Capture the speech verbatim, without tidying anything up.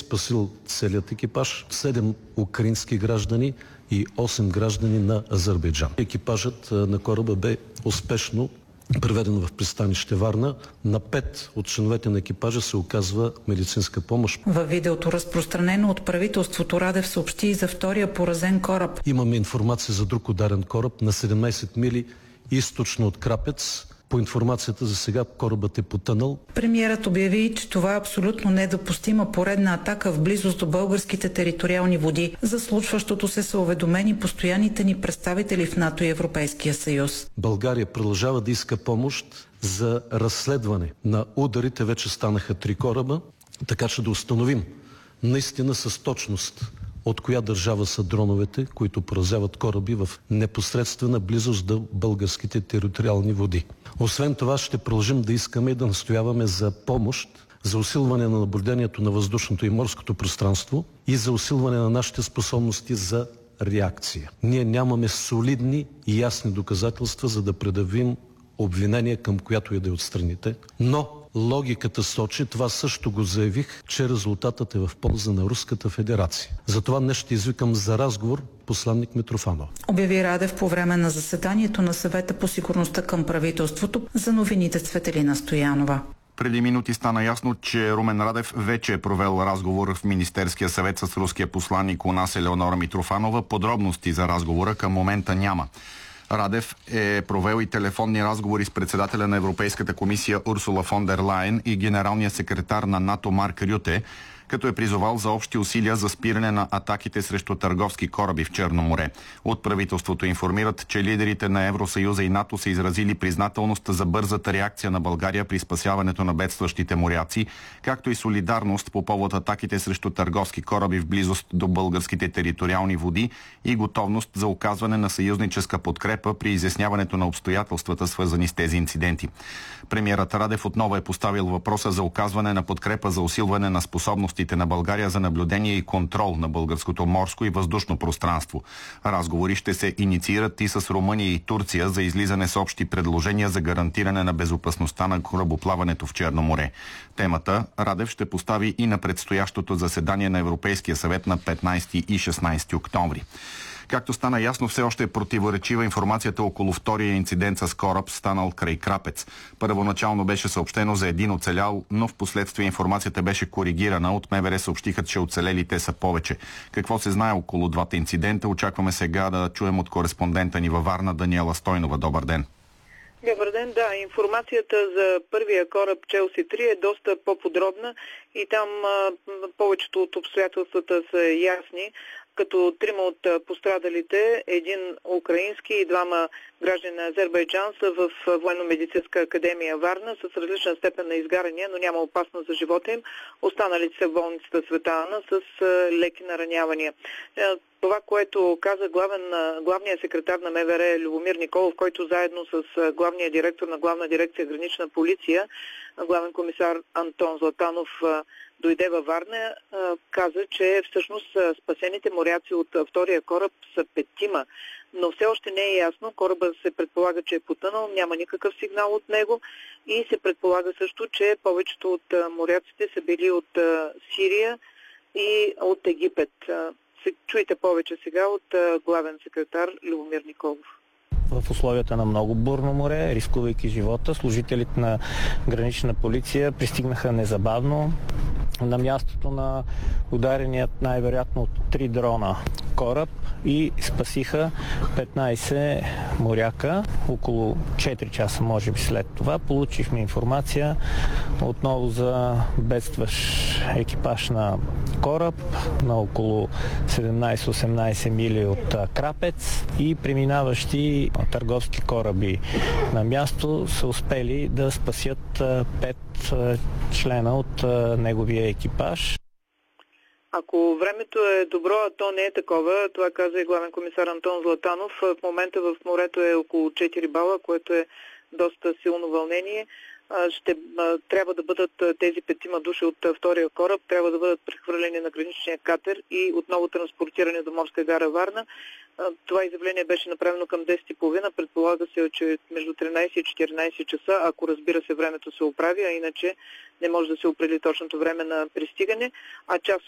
спасил целият екипаж, седем украински граждани и осем граждани на Азербайджан. Екипажът на кораба бе успешно преведен в пристанище Варна. На пет от членовете на екипажа се оказва медицинска помощ. Във видеото, разпространено от правителството, Радев съобщи и за втория поразен кораб. Имаме информация за друг ударен кораб на седемнайсет мили източно от Крапец. По информацията за сега корабът е потънал. Премиерът обяви, че това е абсолютно недопустима поредна атака в близост до българските териториални води. За случващото се са уведомени постоянните ни представители в НАТО и Европейския съюз. България продължава да иска помощ за разследване на ударите. Вече станаха три кораба, така че да установим наистина с точност от коя държава са дроновете, които поразяват кораби в непосредствена близост до българските териториални води. Освен това ще продължим да искаме и да настояваме за помощ, за усилване на наблюдението на въздушното и морското пространство и за усилване на нашите способности за реакция. Ние нямаме солидни и ясни доказателства, за да предявим обвинение към която и да е от страните, но логиката сочи, това също го заявих, че резултатът е в полза на Руската федерация. Затова днес ще извикам за разговор посланник Митрофанов. Обяви Радев по време на заседанието на Съвета по сигурността към правителството. За новините Цветелина Стоянова. Преди минути стана ясно, че Румен Радев вече е провел разговор в Министерския съвет с руския посланник у нас Елеонора Митрофанова. Подробности за разговора към момента няма. Радев е провел и телефонни разговори с председателя на Европейската комисия Урсула фон дер Лайен и генералния секретар на НАТО Марк Рюте, като е призовал за общи усилия за спиране на атаките срещу търговски кораби в Черно море. От правителството информират, че лидерите на Евросъюза и НАТО са изразили признателност за бързата реакция на България при спасяването на бедстващите моряци, както и солидарност по повод атаките срещу търговски кораби в близост до българските териториални води и готовност за оказване на съюзническа подкрепа при изясняването на обстоятелствата, свързани с тези инциденти. Премиерът Радев отново е поставил въпроса за оказване на подкрепа за усилване на способности на България за наблюдение и контрол на българското морско и въздушно пространство. Разговори ще се инициират и с Румъния и Турция за излизане с общи предложения за гарантиране на безопасността на корабоплаването в Черно море. Темата Радев ще постави и на предстоящото заседание на Европейския съвет на петнайсети и шестнайсети октомври. Както стана ясно, все още е противоречива информацията около втория инцидент с кораб, станал край Крапец. Първоначално беше съобщено за един оцелял, но в последствие информацията беше коригирана. От МВР съобщиха, че оцелелите са повече. Какво се знае около двата инцидента? Очакваме сега да чуем от кореспондента ни във Варна Даниела Стойнова. Добър ден! Добър ден, да. Информацията за първия кораб Челси три е доста по-подробна и там а, повечето от обстоятелствата са ясни, като трима от пострадалите, един украински и двама граждани на Азербайджан са в военно-медицинска академия Варна с различна степен на изгаряния, но няма опасност за живота им. Останалите са в болницата Света Ана с леки наранявания. Това, което каза главен, главният секретар на МВР Любомир Николов, който заедно с главния директор на Главна дирекция Гранична полиция, главен комисар Антон Златанов, дойде във Варна, каза, че всъщност спасените моряци от втория кораб са петима, но все още не е ясно. Корабът се предполага, че е потънал, няма никакъв сигнал от него и се предполага също, че повечето от моряците са били от Сирия и от Египет. Чуйте повече сега от главен секретар Любомир Николов. В условията на много бурно море, рискувайки живота, служителите на гранична полиция пристигнаха незабавно на мястото на удареният най-вероятно от три дрона кораб и спасиха петнайсет моряка. Около четири часа, може би след това, получихме информация отново за бедстващ екипаж на кораб на около седемнайсет-осемнайсет мили от Крапец и преминаващи търговски кораби на място са успели да спасят пет члена от неговия екипаж. Ако времето е добро, а то не е такова, това каза и главен комисар Антон Златанов. В момента в морето е около четири бала, което е доста силно вълнение. Ще трябва да бъдат тези петима души от втория кораб, трябва да бъдат прехвърлени на граничния катер и отново транспортирани до морска гара Варна. Това изявление беше направено към десет и половина. Предполага се, че между тринайсет и четиринайсет часа, ако разбира се времето се оправи, а иначе не може да се определи точното време на пристигане. А част